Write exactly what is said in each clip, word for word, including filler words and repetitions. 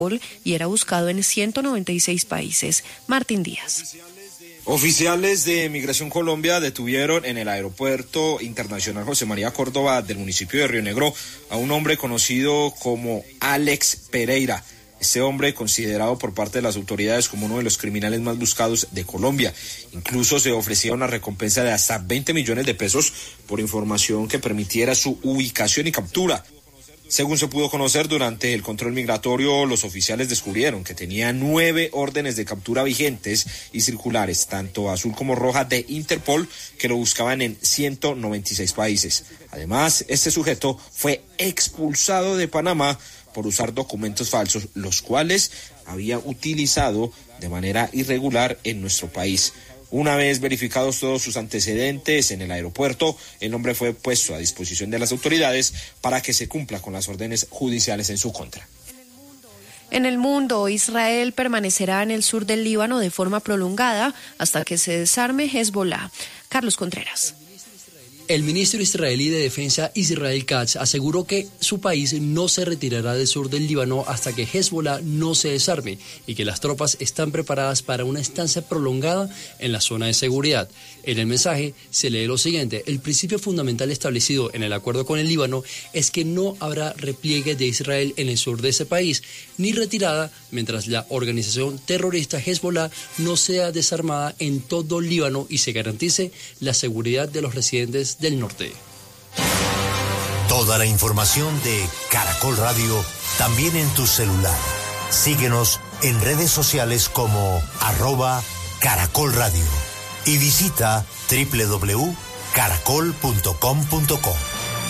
y era buscado en ciento noventa y seis países. Martín Díaz. Oficiales de Migración Colombia detuvieron en el Aeropuerto Internacional José María Córdoba del municipio de Río Negro a un hombre conocido como Alex Pereira. Este hombre, considerado por parte de las autoridades como uno de los criminales más buscados de Colombia. Incluso se ofrecía una recompensa de hasta veinte millones de pesos por información que permitiera su ubicación y captura. Según se pudo conocer durante el control migratorio, los oficiales descubrieron que tenía nueve órdenes de captura vigentes y circulares, tanto azul como roja, de Interpol, que lo buscaban en ciento noventa y seis países. Además, este sujeto fue expulsado de Panamá por usar documentos falsos, los cuales había utilizado de manera irregular en nuestro país. Una vez verificados todos sus antecedentes en el aeropuerto, el hombre fue puesto a disposición de las autoridades para que se cumpla con las órdenes judiciales en su contra. En el mundo, Israel permanecerá en el sur del Líbano de forma prolongada hasta que se desarme Hezbollah. Carlos Contreras. El ministro israelí de Defensa Israel Katz aseguró que su país no se retirará del sur del Líbano hasta que Hezbollah no se desarme y que las tropas están preparadas para una estancia prolongada en la zona de seguridad. En el mensaje se lee lo siguiente: el principio fundamental establecido en el acuerdo con el Líbano es que no habrá repliegue de Israel en el sur de ese país, ni retirada mientras la organización terrorista Hezbollah no sea desarmada en todo el Líbano y se garantice la seguridad de los residentes del norte. Toda la información de Caracol Radio también en tu celular. Síguenos en redes sociales como arroba Caracol Radio y visita doble u doble u doble u punto caracol punto com punto co.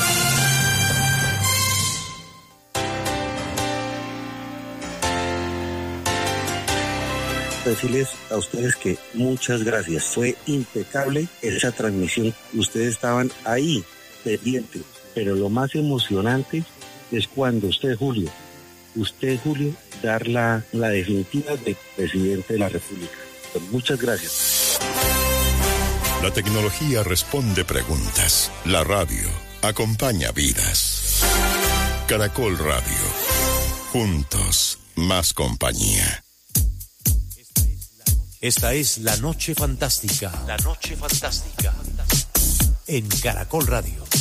Decirles a ustedes que muchas gracias, fue impecable esa transmisión, ustedes estaban ahí pendientes, pero lo más emocionante es cuando usted, Julio, usted, Julio, dar la, la definitiva de presidente de la República. Pues muchas gracias. La tecnología responde preguntas, la radio acompaña vidas. Caracol Radio, juntos, más compañía. Esta es La Noche Fantástica. La Noche Fantástica. En Caracol Radio.